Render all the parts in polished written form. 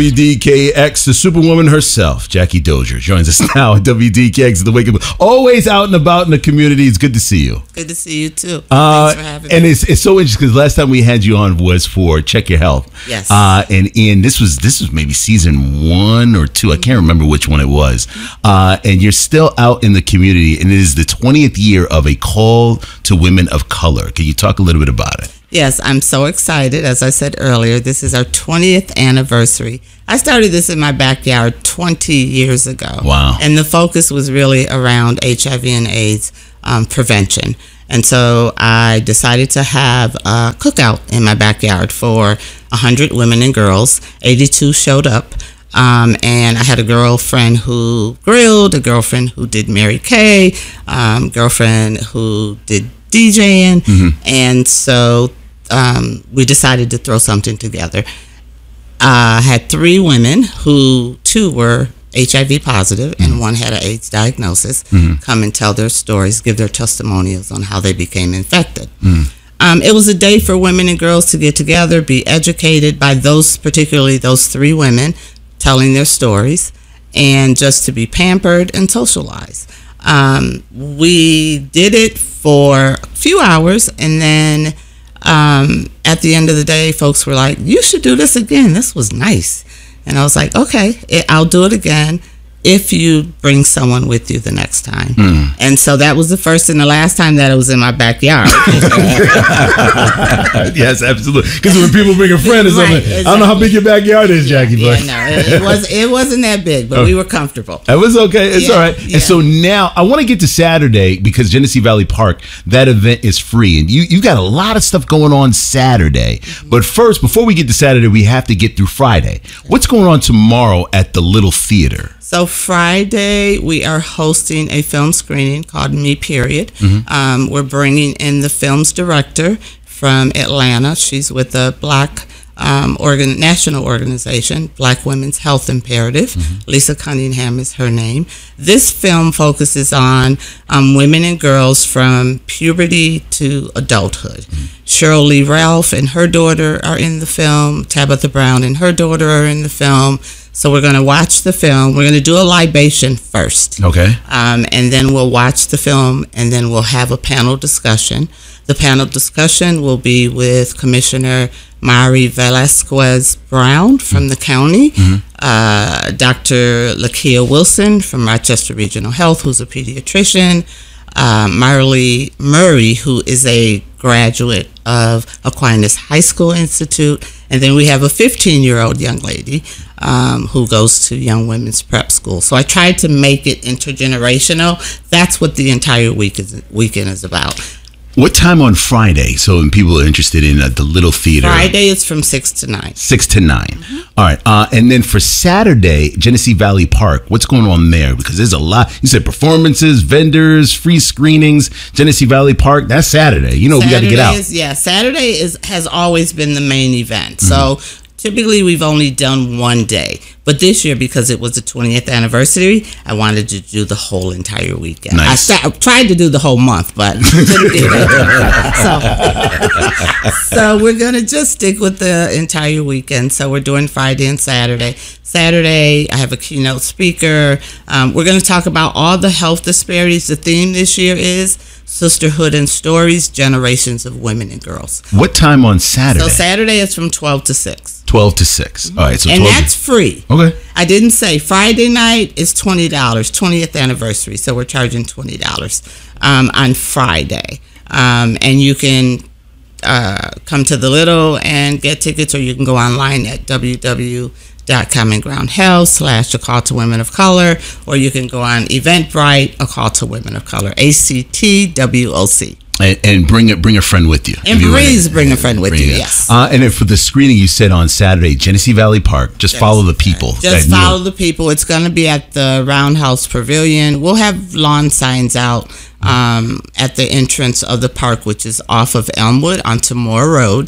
WDKX, the superwoman herself, Jackie Dozier, joins us now at WDKX, the Wake Up. Always out and about in the community. It's good to see you. Good to see you too. Thanks for having me. And it's so interesting because last time we had you on was for Check Your Health. Yes. And Ian, this was maybe season 1 or 2. I can't remember which one it was. And you're still out in the community, and it is the 20th year of a call to women of color. Can you talk a little bit about it? Yes, I'm so excited. As I said earlier, this is our 20th anniversary. I started this in my backyard 20 years ago. Wow. And the focus was really around HIV and AIDS prevention. And so I decided to have a cookout in my backyard for 100 women and girls. 82 showed up. And I had a girlfriend who grilled, a girlfriend who did Mary Kay, girlfriend who did DJing. Mm-hmm. And so we decided to throw something together. I had 3 women who 2 were HIV positive and 1 had an AIDS diagnosis come and tell their stories, give their testimonials on how they became infected. It was a day for women and girls to get together, be educated by particularly those 3 women telling their stories, and just to be pampered and socialized. We did it for a few hours, and then at the end of the day, folks were like, you should do this again. This was nice. And I was like, okay, I'll do it again if you bring someone with you the next time. And so that was the first and the last time that it was in my backyard. Yes, absolutely. Because when people bring a friend or something, right, exactly. I don't know how big your backyard is, Jackie. Yeah, no, it wasn't that big, but we were comfortable. It was okay. It's all right. Yeah. And so now I want to get to Saturday because Genesee Valley Park, that event is free. And you've got a lot of stuff going on Saturday. But first, before we get to Saturday, we have to get through Friday. What's going on tomorrow at the Little Theater? So Friday, we are hosting a film screening called Me Period. We're bringing in the film's director from Atlanta. She's with the Black national organization, Black Women's Health Imperative. Lisa Cunningham is her name. This film focuses on women and girls from puberty to adulthood. Cheryl Lee Ralph and her daughter are in the film. Tabitha Brown and her daughter are in the film. So we're going to watch the film. We're going to do a libation first. Okay. And then we'll watch the film, and then we'll have a panel discussion. The panel discussion will be with Commissioner Mari Velasquez Brown from the county, Dr. Lakia Wilson from Rochester Regional Health, who's a pediatrician, Marley Murray, who is a graduate of Aquinas High School Institute, and then we have a 15-year-old young lady who goes to Young Women's Prep School. So I tried to make it intergenerational. That's what the entire weekend is about. What time on Friday? So when people are interested in the Little Theater. Friday is from 6 to 9. 6 to 9. All right. And then for Saturday, Genesee Valley Park, what's going on there? Because there's a lot. You said performances, vendors, free screenings. Genesee Valley Park, that's Saturday. You know, we got to get out. Saturday has always been the main event. So typically we've only done one day. But this year, because it was the 20th anniversary, I wanted to do the whole entire weekend. Nice. I tried to do the whole month, but couldn't do that. So we're going to just stick with the entire weekend. So we're doing Friday and Saturday. Saturday, I have a keynote speaker. We're going to talk about all the health disparities. The theme this year is Sisterhood and Stories, Generations of Women and Girls. What time on Saturday? So Saturday is from 12 to 6. 12 to 6. All right. So and that's free. Okay. I didn't say Friday night is $20, 20th anniversary. So we're charging $20 on Friday. And you can come to the Little and get tickets, or you can go online at www.commongroundhealth/ A Call to Women of Color, or you can go on Eventbrite, A Call to Women of Color, ACTWOC. And bring a friend with you. And please bring a friend with you, yes. And then for the screening, you said on Saturday, Genesee Valley Park, just follow the people. Just follow the people. It's going to be at the Roundhouse Pavilion. We'll have lawn signs out at the entrance of the park, which is off of Elmwood onto Moore Road.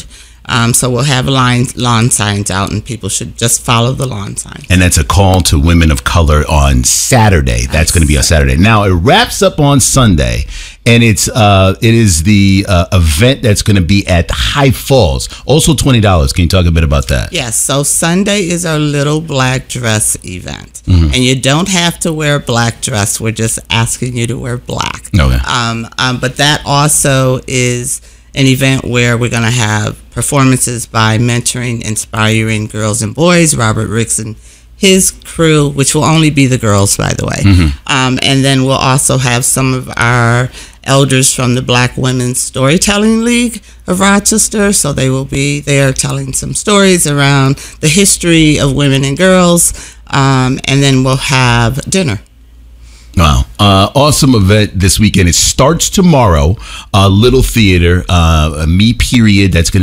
So we'll have lawn signs out, and people should just follow the lawn signs. And that's a call to women of color on Saturday. That's going to be on Saturday. Now, it wraps up on Sunday, and it is the event that's going to be at High Falls. Also $20. Can you talk a bit about that? Yes. So Sunday is our little black dress event. And you don't have to wear a black dress. We're just asking you to wear black. Okay. But that also is an event where we're going to have performances by Mentoring Inspiring Girls and Boys, Robert Ricks and his crew, which will only be the girls, by the way. And then we'll also have some of our elders from the Black Women's Storytelling League of Rochester. So they will be there telling some stories around the history of women and girls. And then we'll have dinner. Wow. Awesome event this weekend. It starts tomorrow. Little Theater, Me Period. That's going to